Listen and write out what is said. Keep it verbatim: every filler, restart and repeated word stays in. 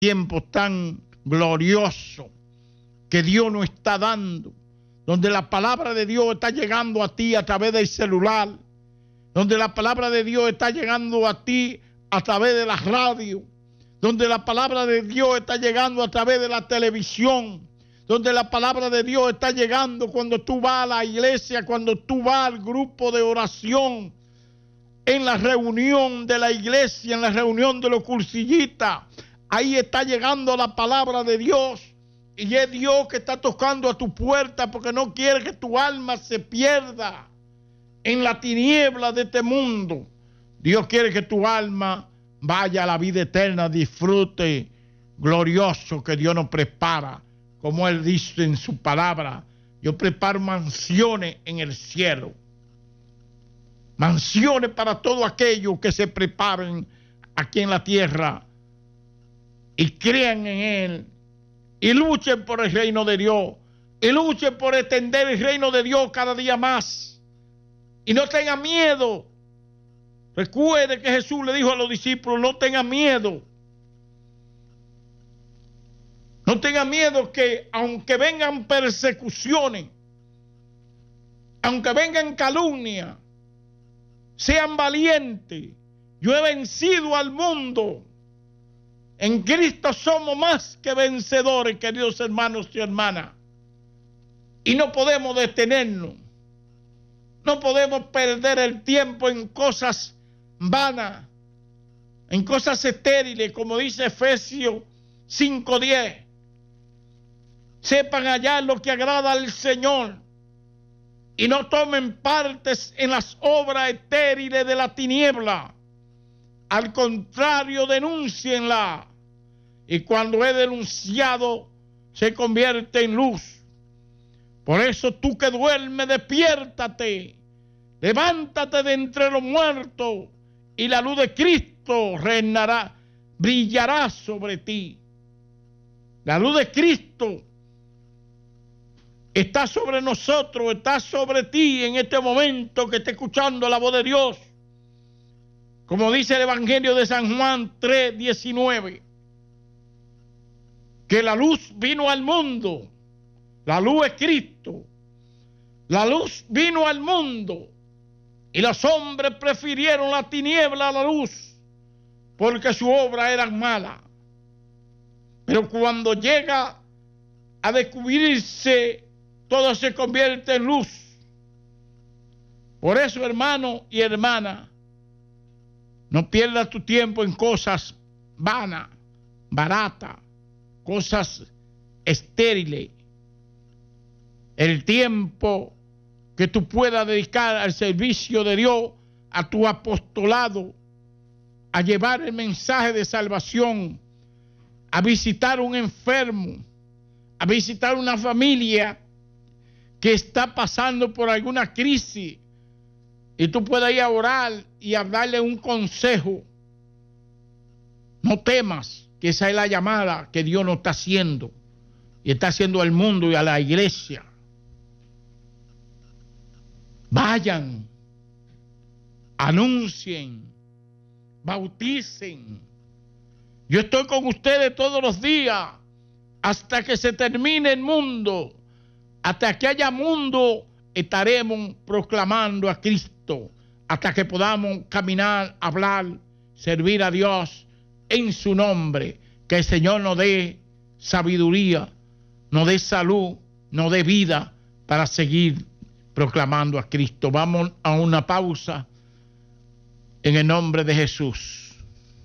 tiempo tan glorioso que Dios nos está dando, donde la palabra de Dios está llegando a ti a través del celular, donde la palabra de Dios está llegando a ti a través de la radio, donde la palabra de Dios está llegando a través de la televisión, donde la palabra de Dios está llegando cuando tú vas a la iglesia, cuando tú vas al grupo de oración, en la reunión de la iglesia, en la reunión de los cursillistas. Ahí está llegando la palabra de Dios, y es Dios que está tocando a tu puerta porque no quiere que tu alma se pierda en la tiniebla de este mundo. Dios quiere que tu alma vaya a la vida eterna, disfrute glorioso que Dios nos prepara, como Él dice en su palabra: yo preparo mansiones en el cielo, mansiones para todos aquellos que se preparen aquí en la tierra y crean en Él y luchen por el reino de Dios, y luchen por extender el reino de Dios cada día más, y no tengan miedo. Recuerde que Jesús le dijo a los discípulos: no tengan miedo, no tengan miedo, que aunque vengan persecuciones, aunque vengan calumnias, sean valientes. Yo he vencido al mundo. En Cristo somos más que vencedores, queridos hermanos y hermanas. Y no podemos detenernos. No podemos perder el tiempo en cosas vanas, en cosas estériles, como dice Efesios cinco diez. Sepan hallar lo que agrada al Señor y no tomen partes en las obras estériles de la tiniebla. Al contrario, denúncienla. Y cuando he denunciado, se convierte en luz. Por eso tú que duermes, despiértate. Levántate de entre los muertos y la luz de Cristo reinará, brillará sobre ti. La luz de Cristo está sobre nosotros, está sobre ti en este momento que esté escuchando la voz de Dios. Como dice el Evangelio de San Juan tres diecinueve, que la luz vino al mundo. La luz es Cristo. La luz vino al mundo y los hombres prefirieron la tiniebla a la luz porque su obra era mala. Pero cuando llega a descubrirse, todo se convierte en luz. Por eso, hermano y hermana, no pierdas tu tiempo en cosas vanas, baratas, cosas estériles. El tiempo que tú puedas dedicar al servicio de Dios, a tu apostolado, a llevar el mensaje de salvación, a visitar a un enfermo, a visitar una familia que está pasando por alguna crisis, y tú puedas ir a orar y a darle un consejo. No temas, que esa es la llamada que Dios nos está haciendo, y está haciendo al mundo y a la iglesia. Vayan, anuncien, bauticen. Yo estoy con ustedes todos los días hasta que se termine el mundo. Hasta que haya mundo, estaremos proclamando a Cristo, hasta que podamos caminar, hablar, servir a Dios en su nombre. Que el Señor nos dé sabiduría, nos dé salud, nos dé vida para seguir proclamando a Cristo. Vamos a una pausa en el nombre de Jesús.